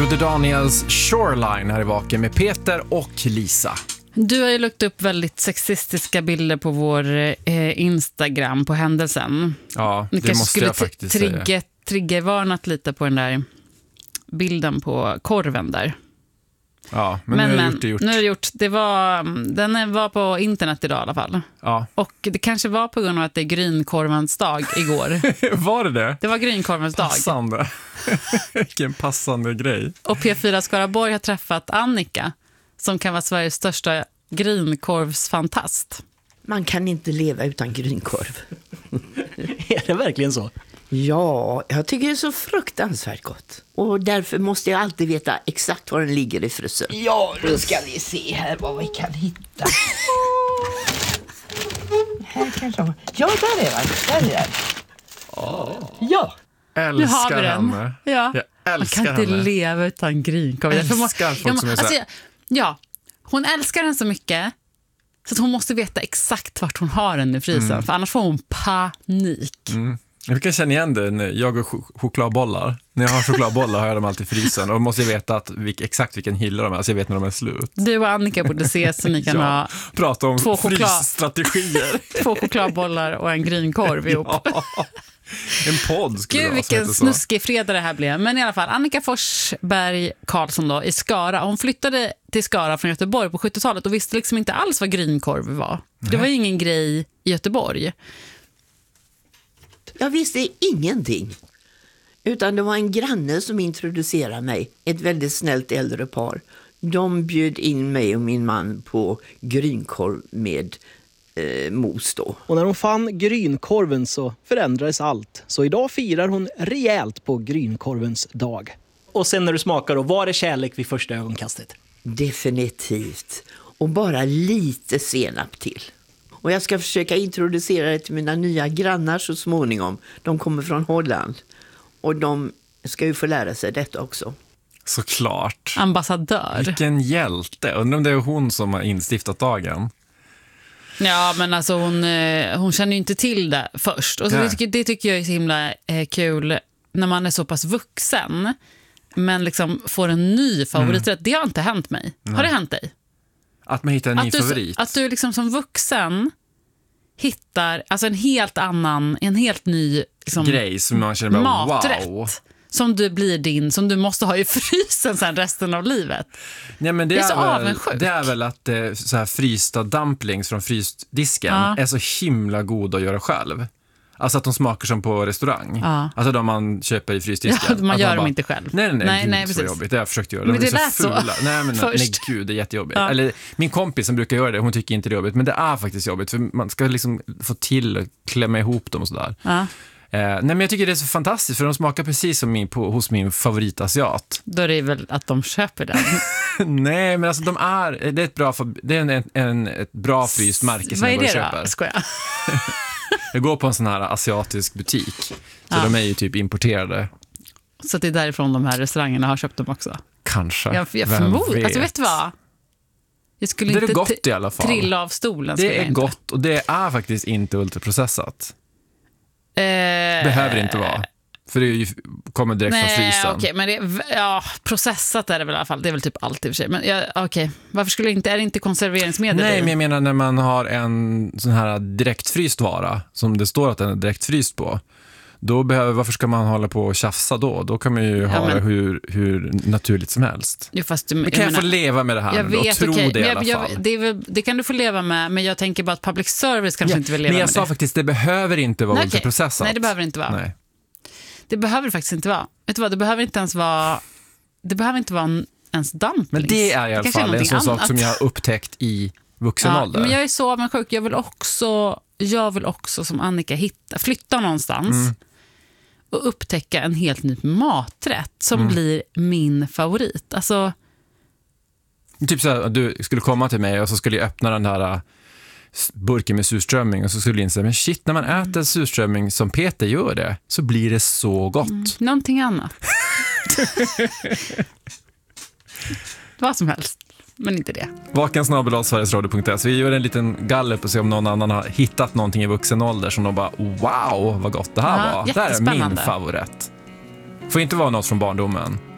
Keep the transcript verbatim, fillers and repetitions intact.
Broder Daniels Shoreline här i Vaken med Peter och Lisa. Du har ju lagt upp väldigt sexistiska bilder på vår eh, Instagram på händelsen. Ja, det Ni måste jag faktiskt trigger, säga. Triggervarnat lite på den där bilden på korven där. Ja, men, men nu har men, jag gjort det gjort. Nu har jag gjort. Det var, den var på internet idag i alla fall. Ja. Och det kanske var på grund av att det är grynkorvens dag igår. Var det det? Det var grynkorvens dag. Passande. Vilken passande grej. Och P fyra Skaraborg har träffat Annika, som kan vara Sveriges största grynkorvsfantast. Man kan inte leva utan grynkorv. Är det verkligen så? Ja, jag tycker det är så fruktansvärt gott. Och därför måste jag alltid veta exakt var den ligger i frysen. Ja, då ska vi se här vad vi kan hitta. Här kanske. Ja, där är den. Där är den. Oh. Ja. Älskar Nu har vi den. henne. Ja. Jag älskar Man kan inte henne. leva utan grynkorv. Jag För älskar folk ja, som är så här- alltså, ja, hon älskar den så mycket så att hon måste veta exakt vart hon har den i frysen. Mm. För annars får hon panik. Mm. Jag kan känna igen det när jag har ch- chokladbollar. När jag har chokladbollar har jag dem alltid i frysen. Och då måste jag veta att vilk, exakt vilken hylla de är, så jag vet när de är slut. Du och Annika borde ses så ni kan Ja, ha prata om två choklad- frysstrategier. två chokladbollar och en grynkorv ihop. Ja. En podd skulle Gud, det vara som vilken heter så. snuskig fredag det här blev. Men i alla fall, Annika Forsberg Karlsson då, i Skara. Hon flyttade till Skara från Göteborg på sjuttiotalet och visste liksom inte alls vad grynkorv var. Det var ju ingen grej i Göteborg. Jag visste ingenting. Utan det var en granne som introducerade mig. Ett väldigt snällt äldre par. De bjöd in mig och min man på grynkorv med eh, mos då. Och när hon fann grynkorven så förändrades allt. Så idag firar hon rejält på grynkorvens dag. Och sen när du smakar då, var det kärlek vid första ögonkastet? Definitivt. Och bara lite senap till. Och jag ska försöka introducera det till mina nya grannar så småningom. De kommer från Holland. Och de ska ju få lära sig detta också. Såklart. Ambassadör. Vilken hjälte. Undrar om det är hon som har instiftat dagen. Ja, men alltså hon, eh, hon känner ju inte till det först. Och så det, tycker, det tycker jag är så himla eh, kul när man är så pass vuxen. Men liksom får en ny favoriträtt. Mm. Det har inte hänt mig. Nej. Har det hänt dig? Att man hittar en att ny du, favorit. Att du liksom som vuxen hittar alltså en helt annan, en helt ny liksom, grej som man känner bara maträtt. Wow. Som du blir din, som du måste ha i frysen sen resten av livet. Nej, men det, det är är så väl, avundsjuk. det är väl att eh, så här frysta dumplings från frysdisken Ja. är så himla god att göra själv. Alltså att de smakar som på restaurang. Ja. Alltså de man köper i frysdisken. Ja, man att gör bara, dem inte själv. Nej, nej, nej, nej, gud, nej så precis. jobbigt. Det har jag försökt göra. De Men är det så lät så fula. Nej, men nej, först. gud, det är jättejobbigt. Ja. Eller min kompis som brukar göra det, hon tycker inte det är jobbigt. Men det är faktiskt jobbigt, för man ska liksom få till och klämma ihop dem och sådär. Ja. Eh, nej, men jag tycker det är så fantastiskt, för de smakar precis som min, på, hos min favoritasiat. Då är det väl att de köper den. Nej, men alltså de är, det är ett bra, det är en, en, ett bra fryst märke som Vad är jag går och det köper. då? Skojar. Jag går på en sån här asiatisk butik, så Ja. de är ju typ importerade. Så det är därifrån de här restaurangerna har köpt dem också. Kanske. Jag, jag Vem förmodar. vet? Alltså vet du vad? Jag skulle Det är inte gott t- i alla fall. trilla av stolen. skulle Det jag är inte. gott och det är faktiskt inte ultraprocessat. Eh, Behöver inte vara. För det är ju, kommer direkt nej, från frysen. okej, men det är, ja, processat är det väl i alla fall. Det är väl typ allt i och för sig. Men ja, okej, varför skulle det inte, är det inte konserveringsmedel? Nej, i? men jag menar när man har en sån här direktfryst vara, som det står att den är direktfryst på, då behöver, varför ska man hålla på och tjafsa då? Då kan man ju ha men- det hur, hur naturligt som helst. Jo, fast du, Men kan jag, menar- få leva med det här Jag nu då? vet, Tro okej, det i men alla jag, fall. jag, det, är väl, det kan du få leva med, men jag tänker bara att public service kanske Ja, inte vill leva men jag med sa det. faktiskt, det behöver inte vara Nej, okej. ultraprocessat. Nej, det behöver det inte vara. Nej. Det behöver det faktiskt inte vara. Vet du vad, det behöver inte ens vara, det behöver inte vara en, ens dumplings. Men det är i alla kanske fall en någonting sån sak annat. som jag har upptäckt i vuxen Ja, ålder. men jag är så avundsjuk. Jag vill också, jag vill också som Annika hitta, flytta någonstans Mm. och upptäcka en helt ny maträtt som Mm. blir min favorit. Alltså, Typ så här, du skulle komma till mig och så skulle jag öppna den här äh, burken med surströmming och så skulle jag inse, men shit, när man äter surströmming som Peter gör det, så blir det så gott. mm, någonting annat. Vad som helst, men inte det. Vaken snabel-a sverigesradio punkt se. Vi gör en liten gallup och se om någon annan har hittat någonting i vuxen ålder som de bara, wow, vad gott det här Ja, var. Det här är min jättespännande. favorit. Får inte vara något från barndomen.